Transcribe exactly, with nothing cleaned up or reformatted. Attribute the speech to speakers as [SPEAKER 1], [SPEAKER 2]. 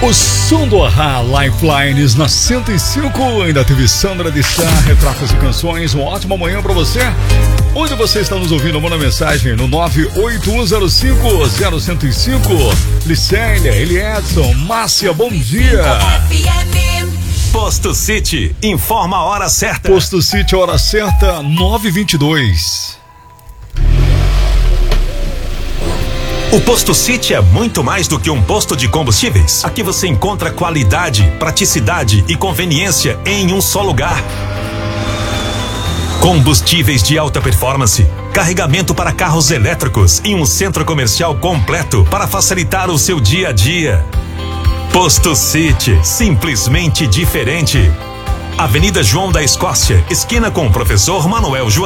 [SPEAKER 1] O som do Ahá, Lifelines na cento e cinco. Ainda teve Sandra de Sá, Retratos e Canções. Uma ótima manhã pra você. Onde você está nos ouvindo? Manda mensagem no nove oito um zero cinco zero zero cinco. Licélia, Eliedson, Márcia, bom dia.
[SPEAKER 2] Posto City, informa a hora certa.
[SPEAKER 1] Posto City, hora certa, nove e vinte e dois.
[SPEAKER 2] O Posto City é muito mais do que um posto de combustíveis. Aqui você encontra qualidade, praticidade e conveniência em um só lugar. Combustíveis de alta performance, carregamento para carros elétricos e um centro comercial completo para facilitar o seu dia a dia. Posto City, simplesmente diferente. Avenida João da Escócia, esquina com o Professor Manuel João.